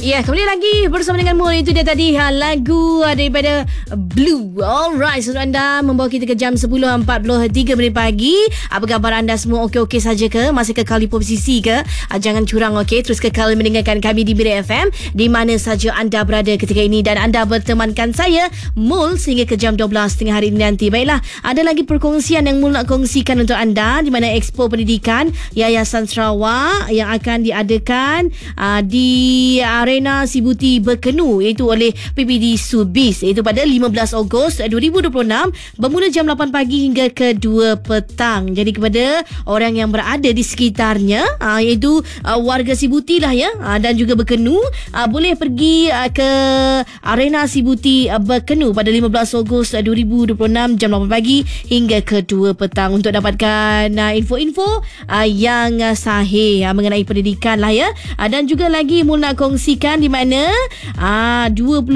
Ya, kembali lagi bersama dengan Mul. Itu dia tadi lagu daripada Blue. Alright, so anda membawa kita ke jam 10.43 pagi. Apa khabar anda semua? Okey-okey saja ke? Masih kekal di posisi ke? Jangan curang, okey? Terus kekal mendengarkan kami di Mira FM di mana saja anda berada ketika ini, dan anda bertemankan saya Mul sehingga ke jam 12 tengah hari ini nanti. Baiklah, ada lagi perkongsian yang Mul nak kongsikan untuk anda, di mana Expo Pendidikan Yayasan Sarawak yang akan diadakan di Arena Sibuti Berkenu, iaitu oleh PPD Subis, iaitu pada 15 Ogos 2026 bermula jam 8 pagi hingga ke 2 petang. Jadi kepada orang yang berada di sekitarnya, iaitu warga Sibuti lah ya, dan juga Berkenu, boleh pergi ke Arena Sibuti Berkenu pada 15 Ogos 2026 jam 8 pagi hingga ke 2 petang untuk dapatkan info-info yang sahih mengenai pendidikan lah ya. Dan juga lagi Mul nak kongsikan di mana 21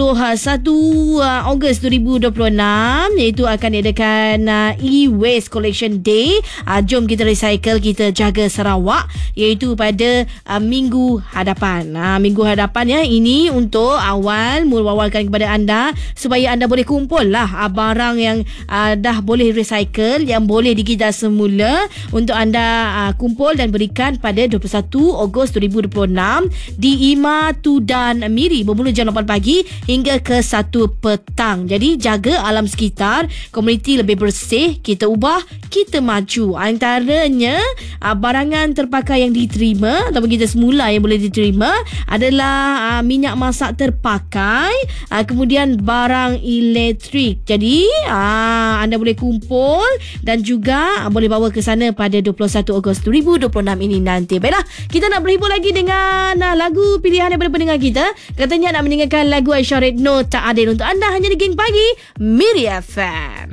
Ogos 2026 iaitu akan diadakan e-waste collection day. Jom kita recycle, kita jaga Sarawak, iaitu pada minggu hadapan. Minggu hadapan ya, ini untuk awal Mul wawarkan kepada anda supaya anda boleh kumpul lah barang yang dah boleh recycle, yang boleh dikita semula, untuk anda kumpul dan berikan pada 21 Ogos 2026 di Ima Tudan Miri bermula jam 8 pagi hingga ke 1 petang. Jadi jaga alam sekitar, komuniti lebih bersih, kita ubah, kita maju. Antaranya barangan terpakai yang diterima ataupun kita semula yang boleh diterima adalah minyak masak terpakai, kemudian barang elektrik. Jadi anda boleh kumpul dan juga boleh bawa ke sana pada 21 Ogos 2026 ini nanti. Baiklah, kita nak berhibur lagi dengan lagu pilihan daripada pendengar kita. Katanya nak mendengarkan lagu Aisyah Redno Tak Adil untuk anda hanya di Geng Pagi Miri FM.